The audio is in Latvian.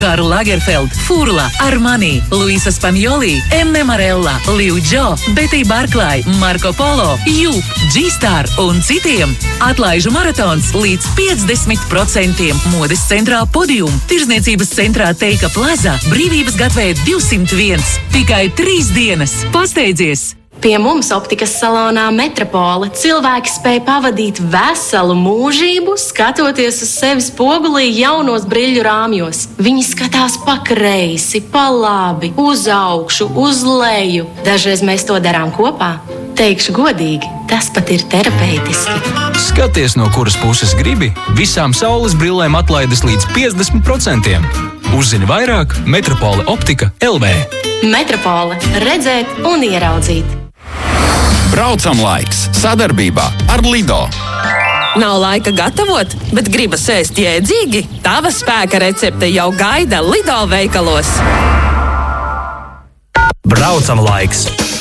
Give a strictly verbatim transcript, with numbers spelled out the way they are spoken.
Karl Lagerfeld, Furla, Armani, Luisa Spanioli, Emme Marella, Liu Jo, Betty Barklai, Marco Polo, Jup, G-Star un citiem. Atlaižu maratons līdz piecdesmit procentiem. Modes centrā Podium, tirzniecības centrā Teika Plaza, Brīvības gatvē divsimt viens. Tikai trīs dienas. Pasteidzies! Pie mums optikas salonā Metropole cilvēki spēj pavadīt veselu mūžību, skatoties uz sevi spogulī jaunos briļu rāmjos. Viņi skatās pa kreisi, pa labi, uz augšu, uz leju. Dažreiz mēs to darām kopā. Teikšu godīgi, tas pat ir terapeitiski. Skaties, no kuras puses gribi, visām saules brillēm atlaides līdz piecdesmit procentiem. Uzzini vairāk Metropole optika L V. Metropole. Redzēt un ieraudzīt. Braucam laiks sadarbībā ar Lido. Nav laika gatavot, bet gribas ēst jēdzīgi? Tava spēka recepte jau gaida Lido veikalos. Braucam laiks!